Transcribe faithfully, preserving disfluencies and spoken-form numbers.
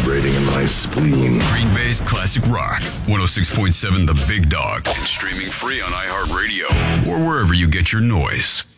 vibrating in my spleen. Green Bay's classic rock. one oh six point seven The Big Dog. And streaming free on iHeartRadio or wherever you get your noise.